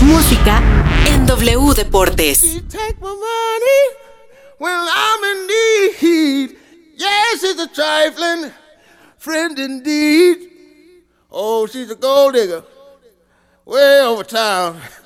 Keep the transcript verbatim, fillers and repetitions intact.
música en W Deportes. Take my money when I'm in need. Yes, she's a trifling friend indeed. Oh, she's a gold digger way over town.